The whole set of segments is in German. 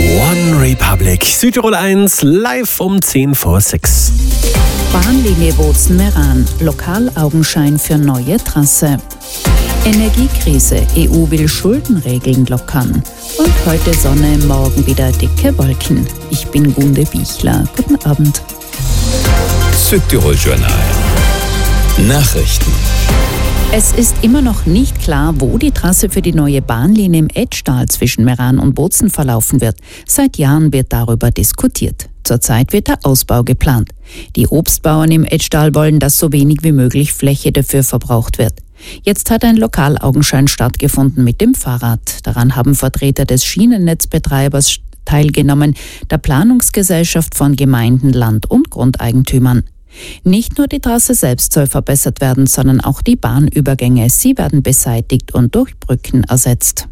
One Republic, Südtirol 1, live um 10 vor 6. Bahnlinie Bozen-Meran, Lokalaugenschein für neue Trasse. Energiekrise, EU will Schuldenregeln lockern. Und heute Sonne, morgen wieder dicke Wolken. Ich bin Gunde Bichler. Guten Abend. Südtirol Journal. Nachrichten. Es ist immer noch nicht klar, wo die Trasse für die neue Bahnlinie im Etschtal zwischen Meran und Bozen verlaufen wird. Seit Jahren wird darüber diskutiert. Zurzeit wird der Ausbau geplant. Die Obstbauern im Etschtal wollen, dass so wenig wie möglich Fläche dafür verbraucht wird. Jetzt hat ein Lokalaugenschein stattgefunden mit dem Fahrrad. Daran haben Vertreter des Schienennetzbetreibers teilgenommen, der Planungsgesellschaft von Gemeinden, Land- und Grundeigentümern. Nicht nur die Trasse selbst soll verbessert werden, sondern auch die Bahnübergänge. Sie werden beseitigt und durch Brücken ersetzt.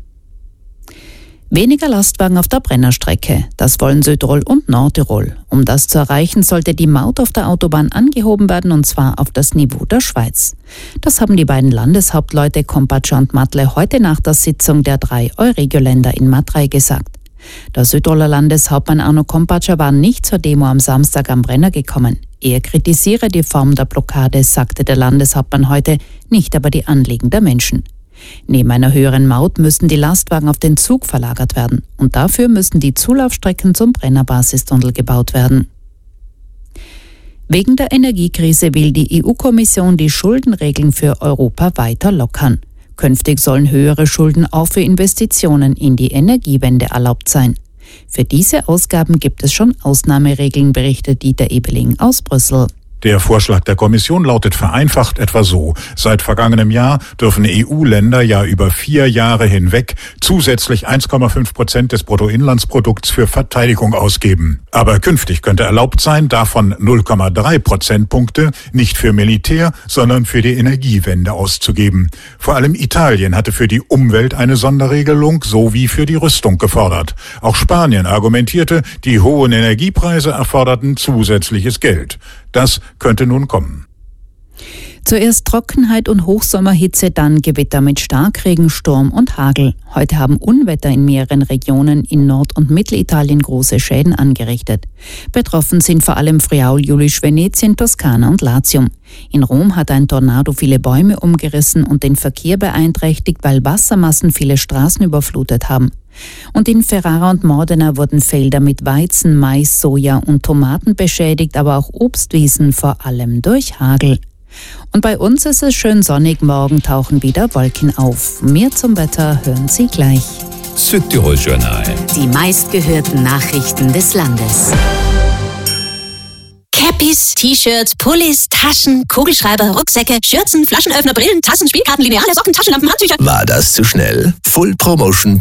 Weniger Lastwagen auf der Brennerstrecke. Das wollen Südtirol und Nordtirol. Um das zu erreichen, sollte die Maut auf der Autobahn angehoben werden, und zwar auf das Niveau der Schweiz. Das haben die beiden Landeshauptleute Kompatscher und Matle heute nach der Sitzung der 3 Euregio-Länder in Matrei gesagt. Der Südtiroler Landeshauptmann Arno Kompatscher war nicht zur Demo am Samstag am Brenner gekommen. Er kritisiere die Form der Blockade, sagte der Landeshauptmann heute, nicht aber die Anliegen der Menschen. Neben einer höheren Maut müssen die Lastwagen auf den Zug verlagert werden. Und dafür müssen die Zulaufstrecken zum Brenner-Basistunnel gebaut werden. Wegen der Energiekrise will die EU-Kommission die Schuldenregeln für Europa weiter lockern. Künftig sollen höhere Schulden auch für Investitionen in die Energiewende erlaubt sein. Für diese Ausgaben gibt es schon Ausnahmeregeln, berichtet Dieter Ebeling aus Brüssel. Der Vorschlag der Kommission lautet vereinfacht etwa so: Seit vergangenem Jahr dürfen EU-Länder ja über 4 Jahre hinweg zusätzlich 1,5% des Bruttoinlandsprodukts für Verteidigung ausgeben. Aber künftig könnte erlaubt sein, davon 0,3 Prozentpunkte nicht für Militär, sondern für die Energiewende auszugeben. Vor allem Italien hatte für die Umwelt eine Sonderregelung sowie für die Rüstung gefordert. Auch Spanien argumentierte, die hohen Energiepreise erforderten zusätzliches Geld. Das könnte nun kommen. Zuerst Trockenheit und Hochsommerhitze, dann Gewitter mit Starkregen, Sturm und Hagel. Heute haben Unwetter in mehreren Regionen in Nord- und Mittelitalien große Schäden angerichtet. Betroffen sind vor allem Friaul, Jülich, Venetien, Toskana und Latium. In Rom hat ein Tornado viele Bäume umgerissen und den Verkehr beeinträchtigt, weil Wassermassen viele Straßen überflutet haben. Und in Ferrara und Modena wurden Felder mit Weizen, Mais, Soja und Tomaten beschädigt, aber auch Obstwiesen, vor allem durch Hagel. Und bei uns ist es schön sonnig, morgen tauchen wieder Wolken auf. Mehr zum Wetter hören Sie gleich. Südtirol Journal. Die meistgehörten Nachrichten des Landes. Cappies, T-Shirts, Pullis, Taschen, Kugelschreiber, Rucksäcke, Schürzen, Flaschenöffner, Brillen, Tassen, Spielkarten, Lineale, Socken, Taschenlampen, Handtücher. War das zu schnell? Full Promotion